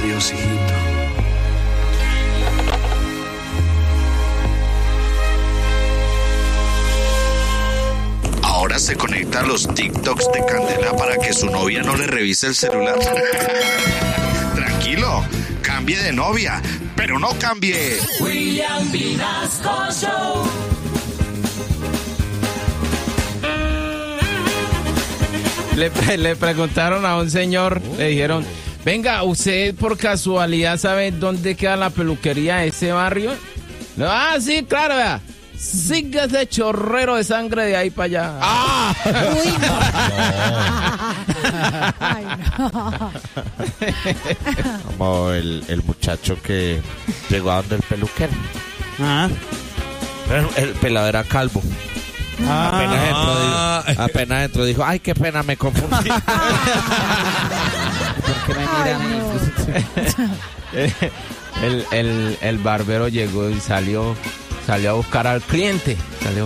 Adiós, hijito. Ahora se conecta a los TikToks de Candela para que su novia no le revise el celular. Tranquilo, cambie de novia, pero no cambie. William Vinasco Show. Le preguntaron a un señor, le dijeron, venga, ¿usted por casualidad sabe dónde queda la peluquería de ese barrio? No, sí, claro, vea. Siga ese chorrero de sangre de ahí para allá. ¡Ah! Uy, no. Ay, no. Como el muchacho que llegó a donde el peluquero. Pero el pelado era calvo. Apenas entró, dijo, ay, qué pena, me confundí. ¿Por qué me miran? El barbero llegó y salió a buscar al cliente.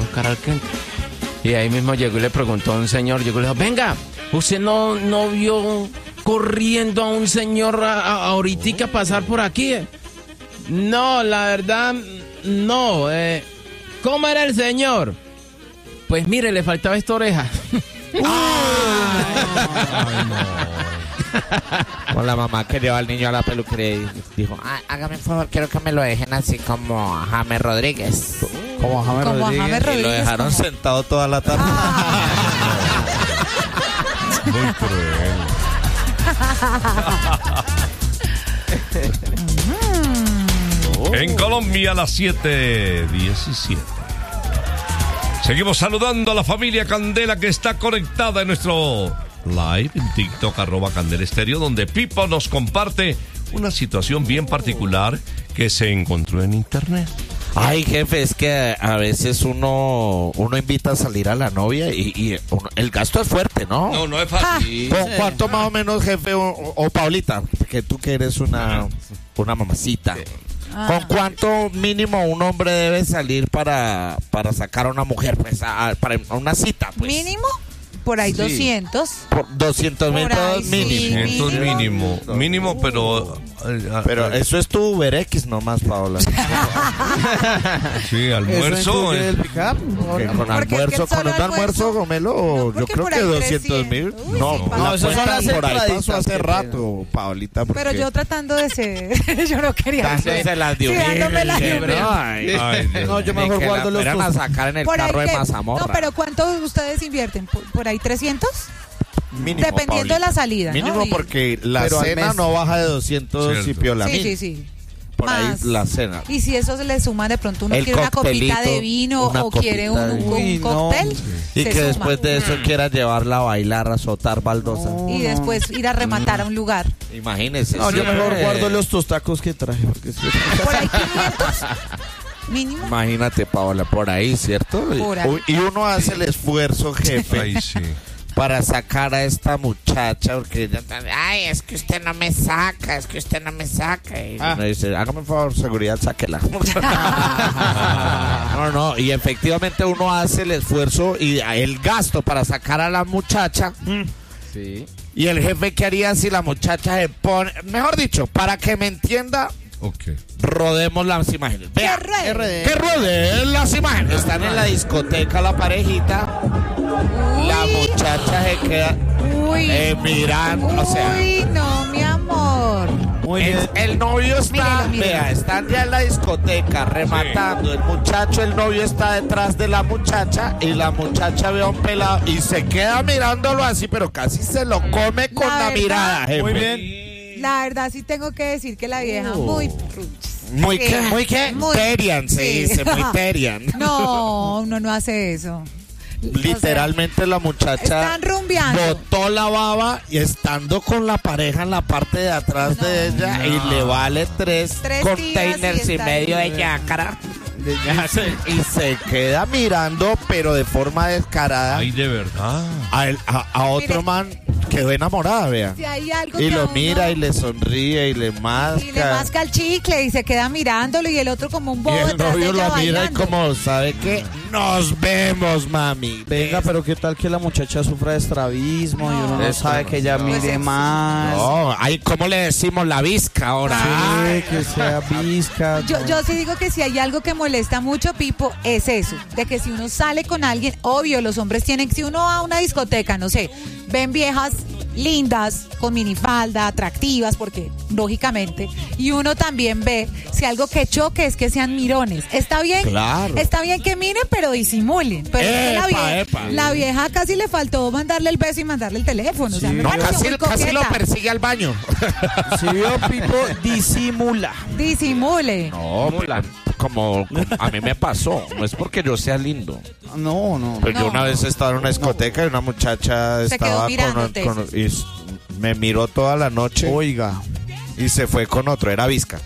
Y ahí mismo llegó y le preguntó a un señor, llegó y le dijo, venga, ¿usted no vio corriendo a un señor ahoritica pasar por aquí? No, la verdad, no. ¿Cómo era el señor? Pues mire, le faltaba esta oreja. Con la mamá que lleva al niño a la peluquería y dijo, hágame un favor, quiero que me lo dejen así como a James Rodríguez. Como James Rodríguez. Y lo dejaron sentado toda la tarde. Muy cruel. En Colombia, a las 7:17. Seguimos saludando a la familia Candela que está conectada en nuestro live en TikTok, @Candela Estéreo, donde Pipo nos comparte una situación bien particular que se encontró en internet. Ay, jefe, es que a veces uno invita a salir a la novia y el gasto es fuerte, ¿no? No es fácil. ¿Con cuánto más o menos, jefe, o Paulita, que tú que eres una mamacita? ¿Con cuánto mínimo un hombre debe salir para sacar a una mujer, pues, para una cita, pues? ¿Mínimo? Por ahí 200. Por 200,000 pesos mínimo. Sí, Mínimo, pero... Pero eso es tu UberX nomás, Paola. Sí, almuerzo. Con almuerzo, con un almuerzo, Gomelo, yo creo que 200,000. No, eso son las por ahí pasó entraditas hace rato, Paolita. Pero yo tratando de ser, yo no quería ser. Se las dio. dándome la No, yo mejor guardo los a sacar en el carro de Mazamorra. No, pero ¿cuánto ustedes invierten? ¿Por ahí 300? Mínimo, dependiendo Paulita. de la salida, mínimo, ¿no? porque la cena no baja de 200 y piola. Sí. Por ahí Más. la cena. Y si eso se le suma, de pronto uno El quiere una copita coctelito, de vino o quiere un cóctel. Y se que suma. después de eso quiera llevarla a bailar, a azotar baldosa. Y después ir a rematar a un lugar. Imagínese. No, yo mejor guardo los tostacos que traje. Porque Por ahí 500 mínimo. Imagínate, Paola, por ahí, ¿cierto? Por ahí. Y uno hace el esfuerzo, jefe, Ay, sí. para sacar a esta muchacha, porque ella está, ay, es que usted no me saca. Y uno dice, hágame un favor, seguridad, sáquela. No, y efectivamente uno hace el esfuerzo y el gasto para sacar a la muchacha. Sí. Y el jefe, ¿qué haría si la muchacha se pone? Mejor dicho, para que me entienda, Ok. rodemos las imágenes. Vea, ruede. que rodeen las imágenes. Están en la discoteca la parejita. La muchacha se queda mirando. O sea, Uy, no, mi amor. muy bien. el novio está, Mírelo. vea, están ya en la discoteca rematando. El novio está detrás de la muchacha y la muchacha ve a un pelado y se queda mirándolo así, pero casi se lo come con la verdad, mirada, jefe. Muy bien. La verdad sí tengo que decir que la vieja muy... Muy Sí. qué, Muy- Terian, se sí. dice, muy Terian. No, uno no hace eso. Literalmente la muchacha están rumbeando. botó la baba y estando con la pareja en la parte de atrás de ella y le vale tres containers días y y está medio ahí. de yácara. Y se queda mirando, pero de forma descarada, Ay, de verdad. a otro Mire. man. Quedó enamorada, vea. Si hay algo Y que a lo uno- mira y le sonríe y le y le masca. masca el chicle y se queda mirándolo y el otro como un Y bobo el detrás de novio ella lo mira y bailando. como, ¿sabe qué? Nos vemos, mami. Venga, pero ¿qué tal que la muchacha sufra de estrabismo y uno no Eso sabe no, que ella no. mire Pues más? No, ay, ¿cómo le decimos la visca ahora? Sí, que sea visca. Yo sí digo que si hay algo que molesta mucho, Pipo, es eso, de que si uno sale con alguien, obvio, los hombres tienen, si uno va a una discoteca, no sé, ven viejas lindas, con minifalda, atractivas, porque lógicamente, y uno también ve si algo que choque es que sean mirones. Está bien, Claro. está bien que miren, pero disimulen. Pero es que Epa. la vieja casi le faltó mandarle el beso y mandarle el teléfono. O sea, me No, pareció muy casi lo coqueta. persigue al baño. Si vio Pipo, disimula. Disimule. No, como a mí me pasó. No es porque yo sea lindo. No. Pero yo No. una vez estaba en una discoteca y una muchacha Se quedó estaba mirándote. y me miró toda la noche Oiga. y se fue con otro. Era visca.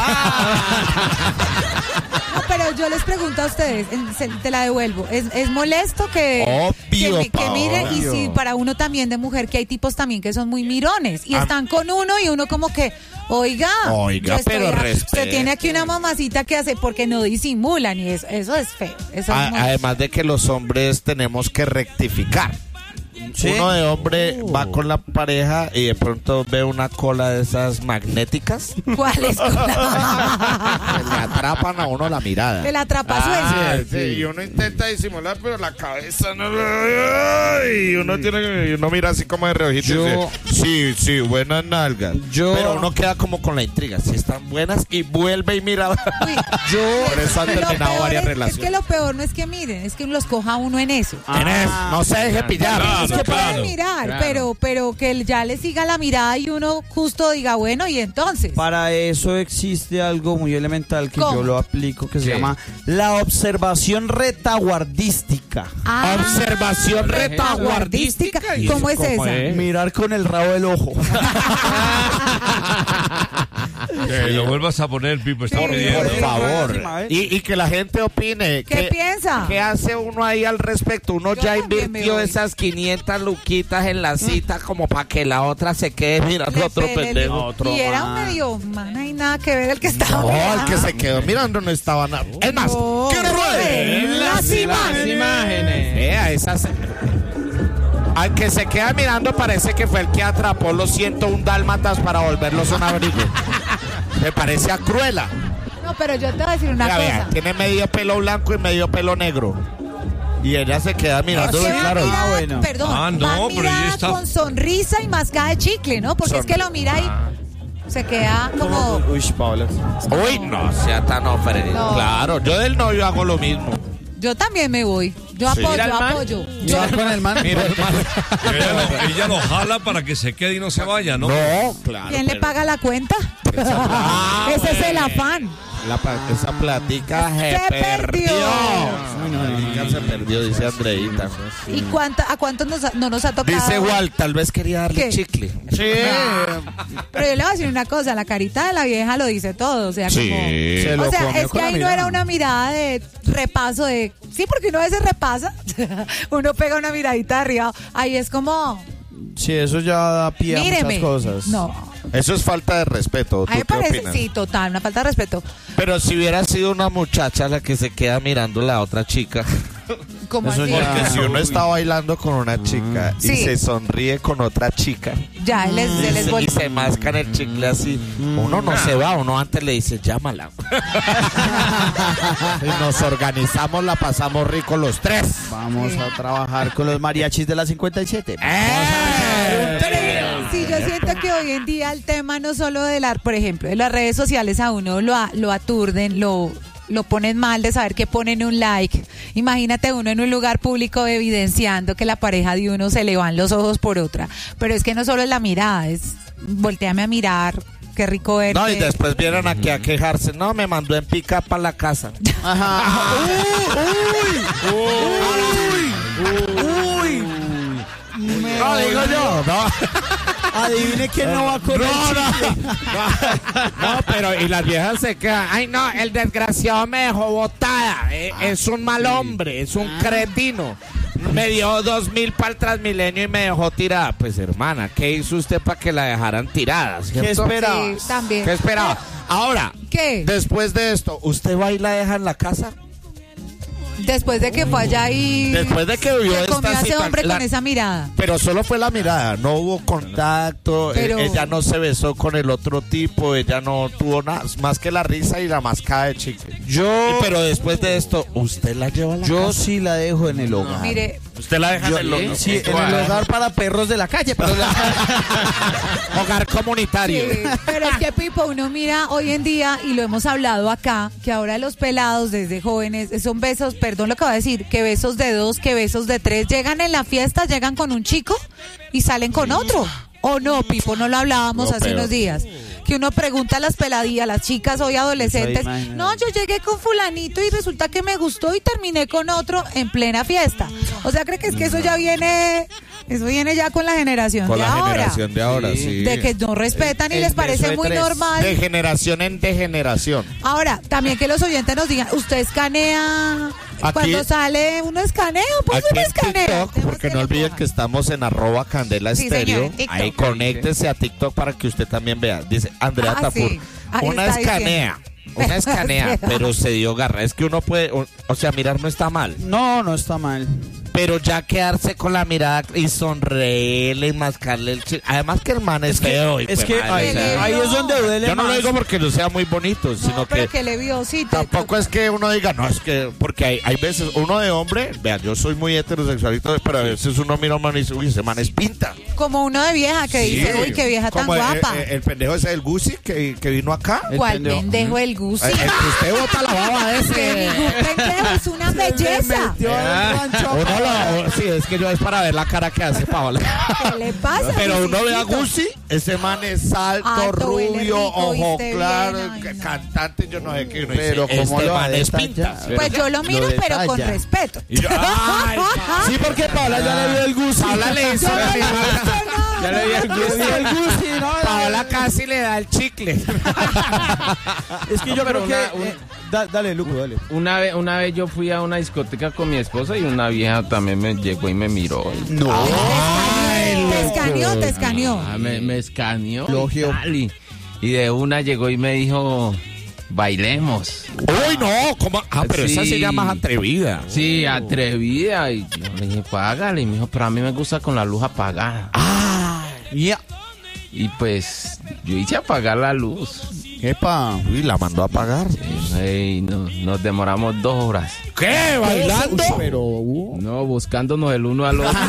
No, pero yo les pregunto a ustedes, te la devuelvo. ¿Es molesto que Obvio, que miren? Y obvio. si para uno también de mujer, que hay tipos también que son muy mirones y están con uno y uno como que, oiga, Oiga, yo estoy pero usted respete. tiene aquí una mamacita que hace porque no disimulan y eso es feo. Eso es muy- Además de que los hombres tenemos que rectificar. ¿Sí? Uno de hombre va con la pareja y de pronto ve una cola de esas magnéticas. ¿Cuál es? que le atrapan a uno la mirada. El atrapasueños. Y uno intenta disimular, pero la cabeza no y uno tiene que, y uno mira así como de reojito Yo- y dice, sí, buenas nalgas. Yo- Pero uno queda como con la intriga, si están buenas y vuelve y mira. Uy, Por eso han lo terminado peor varias es relaciones. que lo peor no es que miren, es que los coja uno en eso. Tenés, no se deje pillar. Claro, Es que puede claro. mirar, claro. pero que ya le siga la mirada y uno justo diga, bueno, y entonces. Para eso existe algo muy elemental que ¿Cómo? yo lo aplico que se Sí. llama la observación retaguardística. Ah, Observación retaguardística. ¿Cómo es ¿Cómo esa? es? Mirar con el rabo del ojo. Que lo vuelvas a poner, Pipo, está Sí. pidiendo. Por favor. Próxima vez. Y que la gente opine. ¿Qué piensa? ¿Qué hace uno ahí al respecto? Uno Yo ya también me invirtió voy. esas 500 luquitas en la cita como para que la otra se quede mirando a otro Le pele, pendejo. Otro y era un man. medio man, hay nada que ver el que estaba No, el mirando. que se quedó mirando no estaba nada. Es más, No, ¡que rueden las Las imágenes. Vea, esas. Al que se queda mirando parece que fue el que atrapó los 101 dálmatas para volverlos un abrigo. Me parece a Cruella. No, pero yo te voy a decir una Vea, cosa. vea, tiene medio pelo blanco y medio pelo negro. Y ella se queda mirando, ¿Qué va claro. mirada? bueno. Perdón, Ah, no, va pero mirada ella está- con sonrisa y mascada de chicle, ¿no? Porque es que lo mira y se queda como... Uy, Paula. Uy, no sea tan ofendido. No. Claro, yo del novio hago lo mismo. Yo también me voy. Yo Sí. apoyo, Mira el man. apoyo. Mirar con el man. Mira, hermano. Ella lo jala para que se quede y no se vaya, ¿no? No, claro. ¿Quién le pero paga la cuenta? Ah, Ese es el bueno. afán. Esa platica se Se perdió. Platica se perdió, dice Andreita. ¿Y a cuántos no nos ha tocado? Dice igual, tal vez quería darle ¿Qué? chicle. Sí. Pero yo le voy a decir una cosa, la carita de la vieja lo dice todo, o sea, Sí. como... Se lo O sea, comió es que con la ahí no mirada. era una mirada de repaso de... Sí, porque uno a veces repasa, uno pega una miradita de arriba, ahí es como... Sí, eso ya da pie a Míreme. muchas cosas. No, Eso es falta de respeto. a mí ¿Tú me qué parece, opinas? sí, total, una falta de respeto. Pero si hubiera sido una muchacha la que se queda mirando la otra chica. Como Eso así, ya- Porque si uno está bailando con una chica y Sí. se sonríe con otra chica ya, él y les se, volvió. y se mascan el chicle así, uno no se va, uno antes le dice, llámala. Y nos organizamos, la pasamos rico los tres. Vamos a trabajar con los mariachis de la 57. Sí, yo siento que hoy en día el tema no solo por ejemplo, de las redes sociales a uno lo aturden, lo ponen mal de saber que ponen un like. Imagínate uno en un lugar público evidenciando que la pareja de uno se le van los ojos por otra. Pero es que no solo es la mirada, es volteame a mirar, qué rico verte. No, y después vienen aquí a quejarse. No, me mandó en pica para la casa. No, digo yo, no. Adivine quién no va con No, pero y las viejas se quedan. Ay, no, el desgraciado me dejó botada. Es un mal hombre, es un cretino. Me dio 2.000 para el Transmilenio y me dejó tirada. Pues, hermana, ¿qué hizo usted para que la dejaran tirada? ¿Qué ¿Cierto? esperaba? Sí, también. ¿Qué esperaba? Ahora, ¿Qué? después de esto, ¿usted va y la deja en la casa? Después de que fue allá y Después de que vio se comió a esta ese cita, hombre con esa mirada. Pero solo fue la mirada, no hubo contacto, Pero- ella no se besó con el otro tipo, ella no tuvo nada, más que la risa y la mascada de chicle. Pero después de esto, ¿usted la lleva a la Yo casa? sí la dejo en el hogar. Mire, ¿Usted la deja en el hogar? Sí, en el hogar para perros de la calle, pero Hogar comunitario. sí, pero es que Pipo, uno mira hoy en día, y lo hemos hablado acá, que ahora los pelados desde jóvenes son besos, perdón lo que voy a decir, que besos de 2, que besos de 3, llegan en la fiesta, llegan con un chico y salen con otro. ¿O no, Pipo? No lo hablábamos No, hace pero- unos días. Que uno pregunta a las peladillas, a las chicas hoy adolescentes, imagínate. no, yo llegué con fulanito y resulta que me gustó y terminé con otro en plena fiesta. O sea, ¿cree que es que eso ya viene, eso viene ya con la generación Con de la ahora? generación de ahora, Sí. sí. De que no respetan y El les beso parece de muy 3. normal. De generación en degeneración. Ahora, también que los oyentes nos digan, ¿usted escanea? Aquí- Cuando sale uno escanea, pues Aquí uno en escanea. TikTok, porque no olviden que estamos en @Candela Sí, Estéreo. señor, en TikTok. Ahí conéctese a TikTok para que usted también vea. Dice Andrea Ah, Tafur. sí. Ahí Una está escanea. Una escanea, pero se dio garra. Es que uno puede, o sea, mirar no está mal. no está mal. Pero ya quedarse con la mirada y sonreírle y mascarle el chile. Además que el man es feo. Es que ahí, madre. ahí es donde duele yo no más. lo digo porque no sea muy bonito, No, sino pero que que le vio, sí. tampoco es que uno diga, no, es que, porque hay veces, uno de hombre, vean, yo soy muy heterosexual y todo, pero a veces uno mira a un man y dice, uy, ese man es pinta. Como uno de vieja que dice, uy, qué vieja tan Como guapa. el pendejo ese del Gucci que vino acá. ¿Cuál pendejo. pendejo el Gucci? El que usted bota la baba Que ese. ningún pendejo, es una belleza. Sí, es que yo es para ver la cara que hace Paola. ¿Qué le pasa? Pero uno ve a Luisito? Gucci, ese man es alto, Alto, huele rubio, rico, ojo viste claro, bien, ay, no. cantante, yo no sé qué. Uno Pero dice, ¿cómo este lo man es detalla? pinta. Pues yo lo miro, pero con detalla. respeto. Y yo, ay, Sí, porque Paola ya le vio el Gucci. Paola le hizo Yo no he visto nada. Ya le vi el Le vio el Gucci, ¿no? Paola casi le da el chicle. Es que yo pero creo que... una- dale, Luco, dale. Una vez yo fui a una discoteca con mi esposa y una vieja también me llegó y me miró. No. Te escaneó. Ah, me escaneó. Elogio. Y de una llegó y me dijo, bailemos. Uy, no, ¿cómo? Ah, pero esa Sí. sería más atrevida. Sí, atrevida. Y yo le dije, págale. Y me dijo, pero a mí me gusta con la luz apagada. Ya. Y pues yo hice apagar la luz. Epa. Uy, la mandó a pagar. Y nos demoramos 2 horas. ¿Qué? ¿Bailando? Pero... No, buscándonos el uno al otro.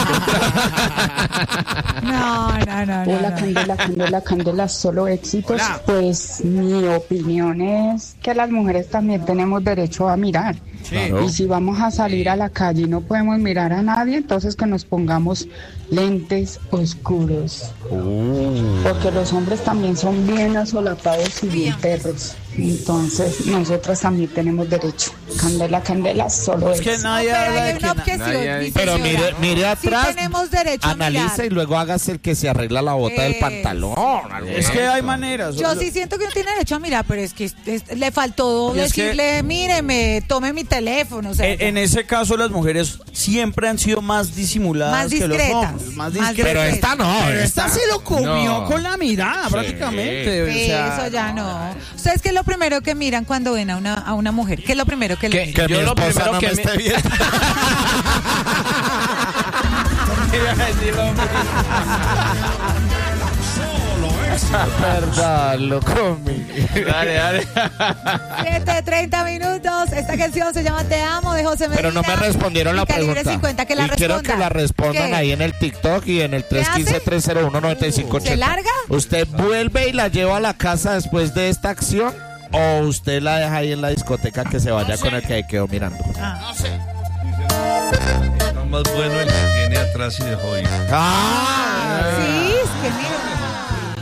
No. Hola, Candela, solo éxitos. Pues mi opinión es que las mujeres también tenemos derecho a mirar. Claro. Y si vamos a salir a la calle y no podemos mirar a nadie, entonces que nos pongamos lentes oscuros. Porque los hombres también son bien asolapados y bien perros. Entonces nosotras también tenemos derecho. Candela, solo Es que éxitos. nadie Pero habla hay de una que... objeción. nadie- mi Pero señora. mire Sí atrás, tenemos derecho a analice mirar. y luego hágase el que se arregla la bota del pantalón. algo Es que hay maneras. Yo sí siento que no tiene derecho a mirar, pero es que le faltó Y es que- decirle, míreme, tome mi teléfono. O sea, En ese caso las mujeres siempre han sido más disimuladas Más que los discretas, hombres. más discretas. Pero esta no. Pero esta se lo comió No. con la mirada prácticamente. sí, o sea, eso ya no. ¿Ustedes qué es lo primero que miran cuando ven a una mujer? ¿Qué es lo primero que le ¿Qué? Que Yo mi lo esposa primero no que me me- esté viendo. Verdad, lo comí. Dale. 7:30 minutos. Esta canción se llama Te Amo de José Medina. Pero no me respondieron la Y Calibre pregunta. 50, que la y quiero que la respondan ¿Qué? ahí en el TikTok y en el 315-301-9580. ¿Se larga? ¿Usted vuelve y la lleva a la casa después de esta acción? ¿O usted la deja ahí en la discoteca que se vaya con el que ahí quedó mirando? Está más bueno el que tiene atrás y dejó ir. ¡Ah! Sí, es que mira.